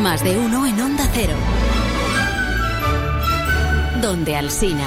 Más de uno en Onda Cero. Donde Alsina.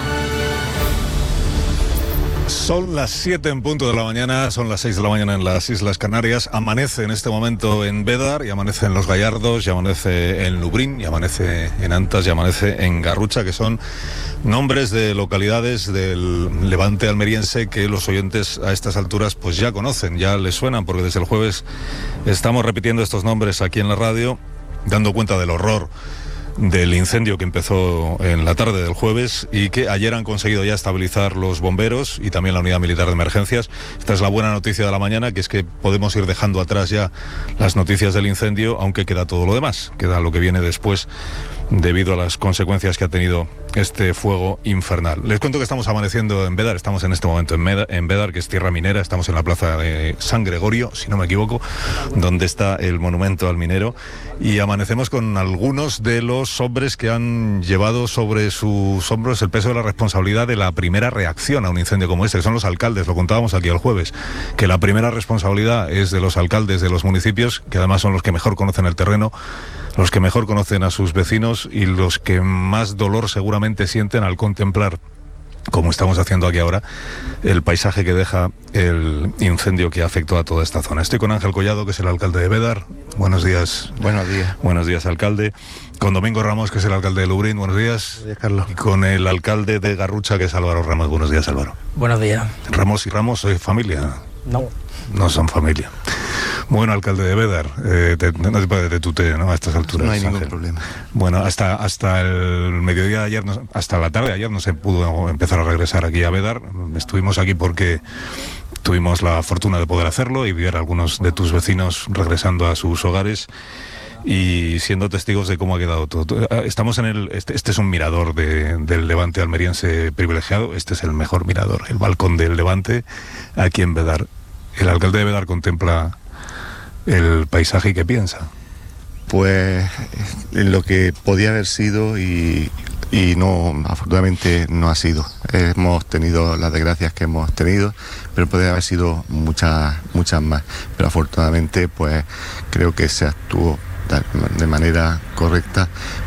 Son las 7 en punto de la mañana, son las 6 de la mañana en las Islas Canarias. Amanece en este momento en Bédar, y amanece en Los Gallardos, y amanece en Lubrín, y amanece en Antas, y amanece en Garrucha, que son nombres de localidades del levante almeriense que los oyentes a estas alturas pues ya conocen, ya les suenan, porque desde el jueves estamos repitiendo estos nombres aquí en la radio, dando cuenta del horror del incendio que empezó en la tarde del jueves y que ayer han conseguido ya estabilizar los bomberos y también la unidad militar de emergencias. Esta es la buena noticia de la mañana, que es que podemos ir dejando atrás ya las noticias del incendio, aunque queda todo lo demás, queda lo que viene después debido a las consecuencias que ha tenido este fuego infernal. Les cuento que estamos amaneciendo en Bédar, estamos en este momento en Bédar, que es tierra minera, estamos en la plaza de San Gregorio, si no me equivoco, donde está el monumento al minero, y amanecemos con algunos de los hombres que han llevado sobre sus hombros el peso de la responsabilidad de la primera reacción a un incendio como este, que son los alcaldes. Lo contábamos aquí el jueves, que la primera responsabilidad es de los alcaldes de los municipios, que además son los que mejor conocen el terreno, los que mejor conocen a sus vecinos y los que más dolor seguramente sienten al contemplar, como estamos haciendo aquí ahora, el paisaje que deja el incendio que afectó a toda esta zona. Estoy con Ángel Collado, que es el alcalde de Bédar. Buenos días. Buenos días. Buenos días, alcalde. Con Domingo Ramos, que es el alcalde de Lubrín. Buenos días. Buenos días, Carlos. Y con el alcalde de Garrucha, que es Álvaro Ramos. Buenos días, Álvaro. Buenos días. Ramos y Ramos, ¿sois familia? No son familia. Bueno, alcalde de Bédar, no te puedes de tuteo, ¿no? A estas alturas. No hay ningún Ángel. problema. Bueno, hasta el mediodía de ayer, hasta la tarde de ayer no se pudo empezar a regresar aquí a Bédar. Estuvimos aquí porque tuvimos la fortuna de poder hacerlo y ver a algunos de tus vecinos regresando a sus hogares y siendo testigos de cómo ha quedado todo. Estamos en este es un mirador del levante almeriense privilegiado. Este es el mejor mirador, el balcón del levante aquí en Bédar. El alcalde de Bédar contempla el paisaje y ¿qué piensa? Pues en lo que podía haber sido y no, afortunadamente no ha sido. Hemos tenido las desgracias que hemos tenido, pero podría haber sido muchas más. Pero afortunadamente pues creo que se actuó de manera correcta